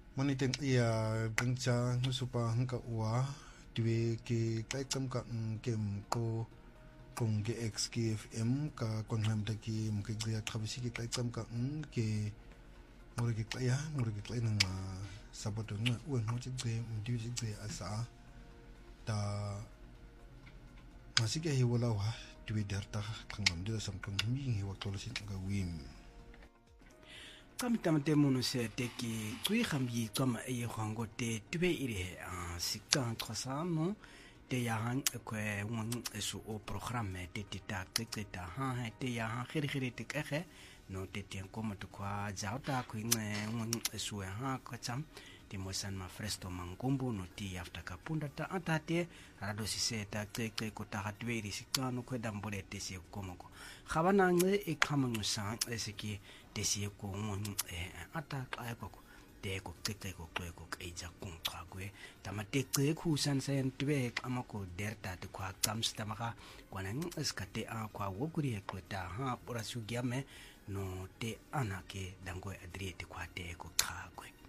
Moniteng ia gangcha ngusupa hangka ua diwe ke kaikam ka kem ko kong ke XKFM ka konham taki mukiglia kabisi ke kaikam ka ke ngore ke klaya nang sabato nga uan mo chigbe mdiwi chigbe asa ta masike hi wala wa diwe darta kangam dila sampang himi hi waktola singa wim Kamtamate mono se teki tui khamyi kama e khango te tube ire sikang khasano te yahan kwe won esu o programme te tita teketa ha te yahan khiri te khe no te tien koma to kwa jauta kwinge won esu ha kacham te mosan ma fresto mangombo no ti afta kapunda ta atate rado si se ta teke ko ta hatweri sikano kwe dambole te se komoko khabana nge e khamangu sa eseki desi ko ngon ata kai ko de ko teke ko ko eja kun ka ko tamate ke ku san sen tbe amako derta de kwa kams tamaka kwanan eskate a kwa wokuri ko ta ha pora sugiame no te anake dango adriete kwa te ko ka ko